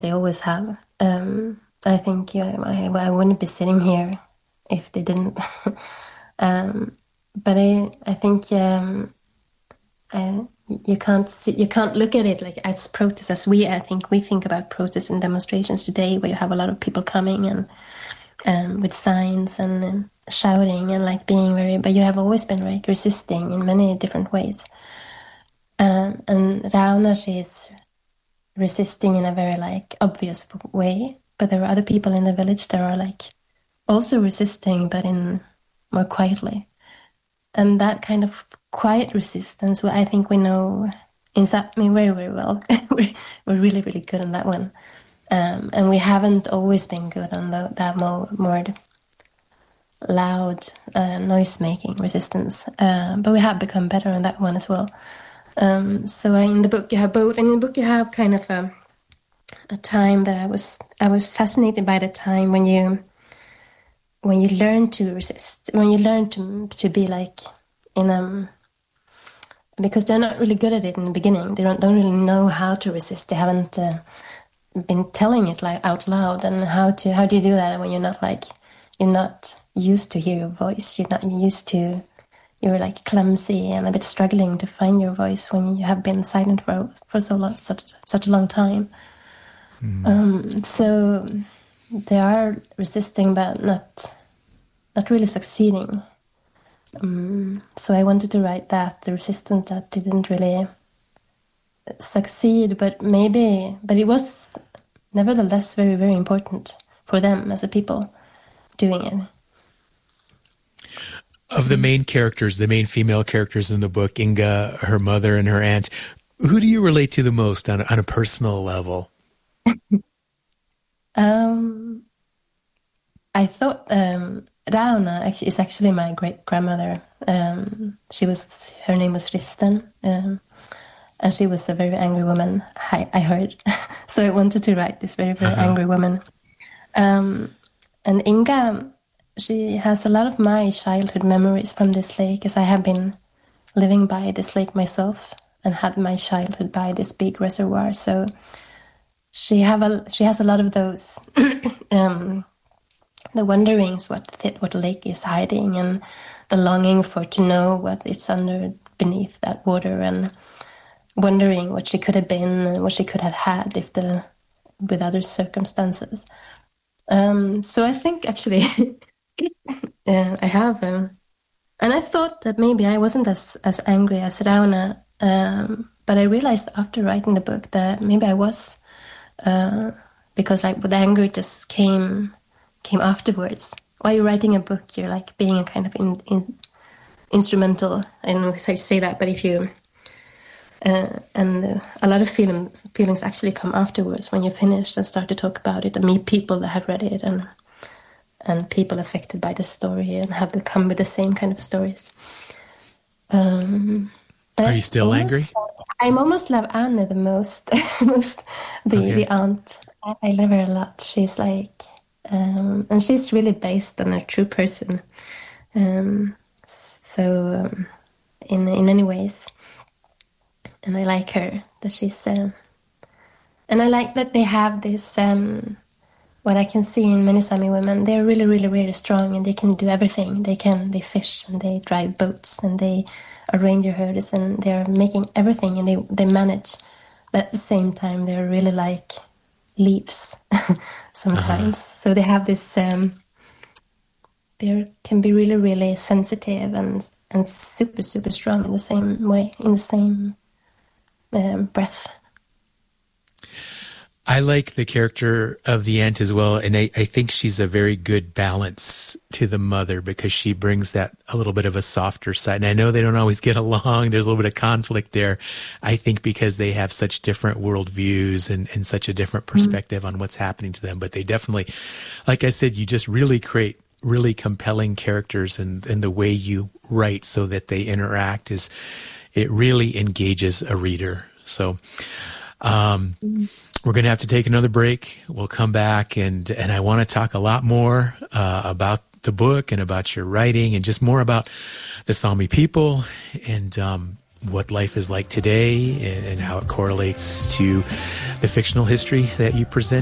They always have. I think I wouldn't be sitting here if they didn't. um, but I think you can't you can't look at it like as protests as I think we think about protests and demonstrations today, where you have a lot of people coming and with signs and shouting and like being very. But you have always been like resisting in many different ways. And Rauna, she's resisting in a very like obvious way, but there are other people in the village that are like also resisting, but in more quietly. And that kind of quiet resistance, well, I think we know in Sápmi very, very well. we're really, really good on that one. And we haven't always been good on that more loud noise-making resistance. But we have become better on that one as well. So in the book you have both. And in the book you have kind of a time that I was fascinated by the time when you learn to resist, when you learn to be like in because they're not really good at it in the beginning. They don't really know how to resist. They haven't been telling it like out loud. And how do you do that when you're not used to hear your voice? You're not used to. You're like clumsy and a bit struggling to find your voice when you have been silent for so long, such a long time. So they are resisting, but not really succeeding. So I wanted to write that the resistance that didn't really succeed, but it was nevertheless very, very important for them as a people doing it. Of the main characters, the main female characters in the book, Inga, her mother, and her aunt, who do you relate to the most on a personal level? I thought Rauna is actually my great grandmother. Her name was Risten, and she was a very angry woman. I heard, so I wanted to write this very, very angry woman. And Inga, she has a lot of my childhood memories from this lake, as I have been living by this lake myself and had my childhood by this big reservoir. So she has a lot of those the wonderings what the lake is hiding, and the longing to know what is beneath that water, and wondering what she could have been and what she could have had with other circumstances. So I think actually I have, and I thought that maybe I wasn't as angry as Rauna, but I realized after writing the book that maybe I was, because like the anger just came afterwards. While you're writing a book, you're like being a kind of instrumental. I don't know if I say that, but if you and a lot of feelings actually come afterwards when you're finished and start to talk about it and meet people that have read it and people affected by the story and have to come with the same kind of stories. Are you still angry? I almost love Anne the most. The aunt. I love her a lot. She's like, and she's really based on a true person. So in many ways, and I like her that she's, and I like that they have this. What I can see in many Sami women, they're really, really, really strong, and they can do everything. They fish and they drive boats and they are reindeer herders, and they're making everything, and they manage. But at the same time, they're really like leaves sometimes. So they have this. They can be really, really sensitive and super, super strong in the same way, in the same breath. I like the character of the aunt as well, and I think she's a very good balance to the mother, because she brings that a little bit of a softer side. And I know they don't always get along. There's a little bit of conflict there, I think, because they have such different worldviews and such a different perspective on what's happening to them. But they definitely, like I said, you just really create really compelling characters, and the way you write so that they interact it really engages a reader. So, we're going to have to take another break. We'll come back, and I want to talk a lot more about the book and about your writing, and just more about the Sami people. And what life is like today and how it correlates to the fictional history that you present.